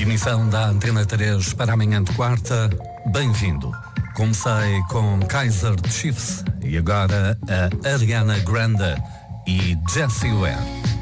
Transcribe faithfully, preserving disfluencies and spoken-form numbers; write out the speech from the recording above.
Emissão da Antena três para amanhã de quarta. Bem-vindo. Comecei com Kaiser Chiefs e agora a Ariana Grande e Jessie Ware.